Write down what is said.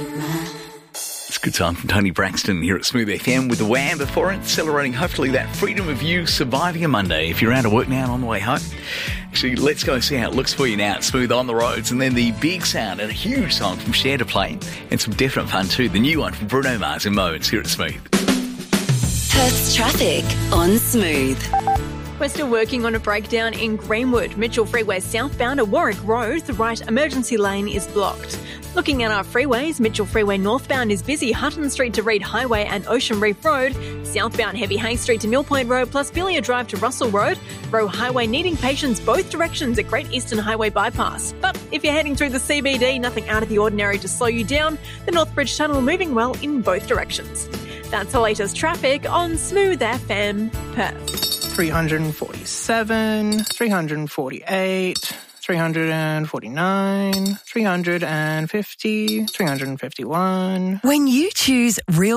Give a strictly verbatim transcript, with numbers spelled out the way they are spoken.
It's a good time from Tony Braxton here at Smooth F M with the Wham before it, celebrating hopefully that freedom of you surviving a Monday if you're out of work now and on the way home. Actually, let's go see how it looks for you now at Smooth on the Roads, and then the big sound and a huge song from Cher to play, and some definite fun too. The new one from Bruno Mars and Moans here at Smooth. Perth's traffic on Smooth. We're still working on a breakdown in Greenwood. Mitchell Freeway southbound at Warwick Road, the right emergency lane is blocked. Looking at our freeways, Mitchell Freeway northbound is busy, Hutton Street to Reed Highway and Ocean Reef Road. Southbound Heavy Hay Street to Mill Point Road plus Billier Drive to Russell Road. Roe Highway needing patience both directions at Great Eastern Highway bypass. But if you're heading through the C B D, nothing out of the ordinary to slow you down. The Northbridge Tunnel moving well in both directions. That's the latest traffic on Smooth F M Perth. three forty-seven, three forty-eight, three forty-nine, three fifty, three fifty-one. When you choose real